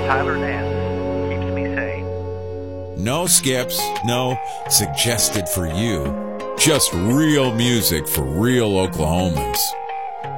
Tyler Nance keeps me sane. No skips, no suggested for you. Just real music for real Oklahomans.